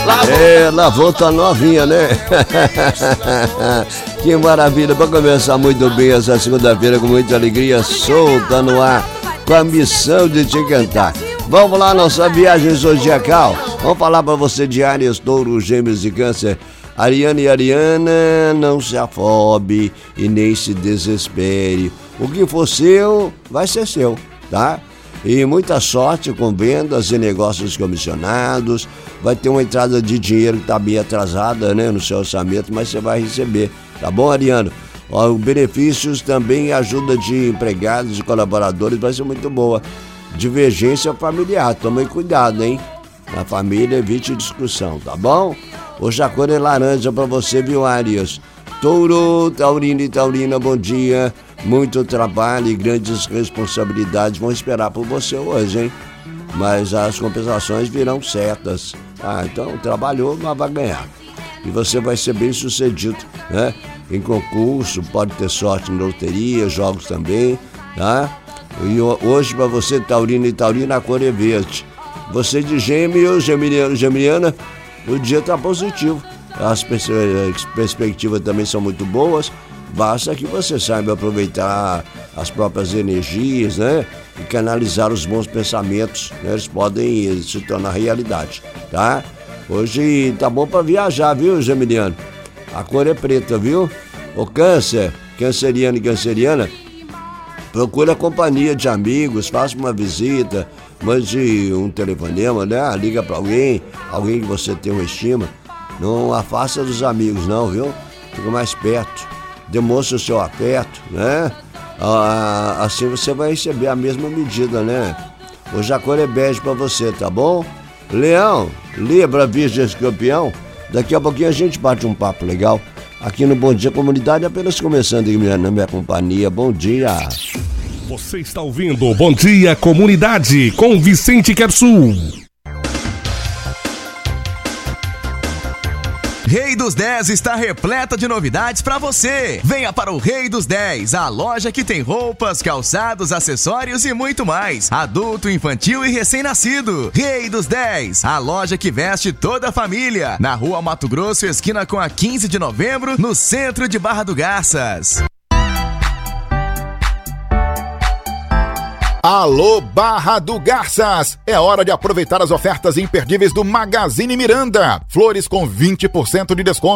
Lavou tá novinha, né? Que maravilha, para começar muito bem essa segunda-feira com muita alegria, solta no ar, com a missão de te cantar. Vamos lá, nossa viagem zodiacal. Vamos falar para você de Áries, Touro, Gêmeos e Câncer. Ariana e Ariana, não se afobe e nem se desespere. O que for seu, vai ser seu, tá? E muita sorte com vendas e negócios comissionados. Vai ter uma entrada de dinheiro que está bem atrasada, né, no seu orçamento, mas você vai receber, tá bom, Ariano? Ó, os benefícios também, ajuda de empregados e colaboradores vai ser muito boa. Divergência familiar, tome cuidado, hein? Na família, evite discussão, tá bom? Hoje a cor é laranja pra você, viu, Áries? Touro, Taurino e Taurina, bom dia. Muito trabalho e grandes responsabilidades vão esperar por você hoje, hein? Mas as compensações virão certas. Então trabalhou, mas vai ganhar. E você vai ser bem sucedido, né? Em concurso, pode ter sorte em loteria, jogos também, tá? E hoje pra você, Taurino e Taurina, a cor é verde. Você de Gêmeos, Geminiana, o dia tá positivo. As perspectivas também são muito boas. Basta que você saiba aproveitar as próprias energias, né? E canalizar os bons pensamentos, né? Eles podem se tornar realidade, tá? Hoje tá bom para viajar, viu, Geminiano? A cor é preta, viu? O Câncer, canceriano e canceriana, procura a companhia de amigos, faça uma visita, mande um telefonema, né? Liga para alguém que você tem uma estima. Não afasta dos amigos, não, viu? Fica mais perto. Demonstre o seu afeto, né? Assim você vai receber a mesma medida, né? Hoje a cor é bege pra você, tá bom? Leão, Libra, Virgem, Escorpião. Daqui a pouquinho a gente bate um papo legal aqui no Bom Dia Comunidade, apenas começando aqui na minha companhia. Bom dia. Você está ouvindo Bom Dia Comunidade com Vicente Quersul. Rei dos 10 está repleta de novidades para você. Venha para o Rei dos 10, a loja que tem roupas, calçados, acessórios e muito mais. Adulto, infantil e recém-nascido. Rei dos 10, a loja que veste toda a família. Na Rua Mato Grosso, esquina com a 15 de novembro, no centro de Barra do Garças. Alô, Barra do Garças! É hora de aproveitar as ofertas imperdíveis do Magazine Miranda. Flores com 20% de desconto